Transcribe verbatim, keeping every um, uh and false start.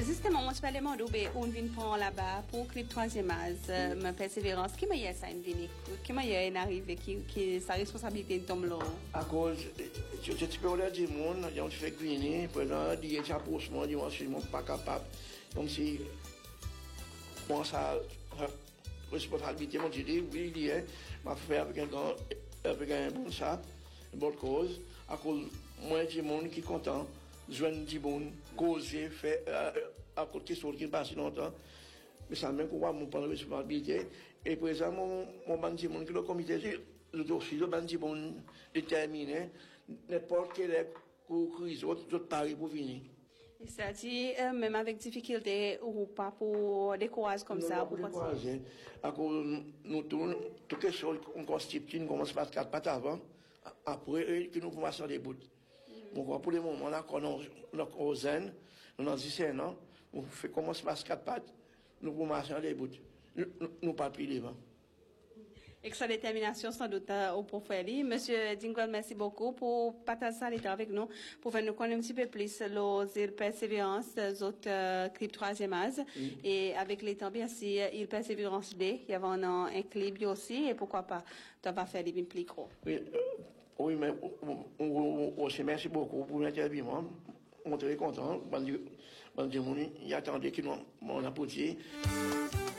Justement, on se parle de d'où on vient prendre là-bas pour clip troisième âge, ma persévérance. Qui m'a y a ça une vini? Qui m'a y a une arrivée qui qui sa responsabilité tombe là? À cause, je te peux leur dire mon, il y a un fait venir, par exemple, il y a un approchement, il y a un suis pas capable, comme si moi ça responsabilité, mon dit oui, il y a, m'a fait avec un grand, avec un bon ça, une bonne cause. À cause, moi, j'ai monde qui est content. Joindre du bon, causer, faire, à côté de ce qui passe longtemps. Mais ça même pour moi, mon prendre responsabilité. Et par exemple, mon, mon bandit, mon, le comité, le dossier, le bandit, bon, déterminé, n'importe quel cours, les autres, les autres paris pour venir. C'est-à-dire, euh, même avec difficulté, ou pas pour décourager comme non, ça, non, pour décourager. À cause, nous tournons, toutes les choses qu'on constitue, nous commençons par quatre pattes avant, après, que nous commençons à des bouts. Donc, pour le moment, on a encore aux zen, nous avons dix-sept ans, on fait commencer par quatre pattes, nous pouvons marcher dans les bouts. Nous ne pas plus les vents. Extra détermination sans doute euh, au profil. Monsieur Dingwell, merci beaucoup pour partager ça avec nous, pour faire nous connaître un petit peu plus les persévérance des autres euh, clips troisième âge. Mm. Et avec les temps, bien sûr, il persévérance D, il y avait un, un clip aussi, et pourquoi pas, tu vas faire des plus gros. Oui, euh, oui, mais aussi merci beaucoup pour l'interview. On est très content. Il y a attendu que nous, on a poussé.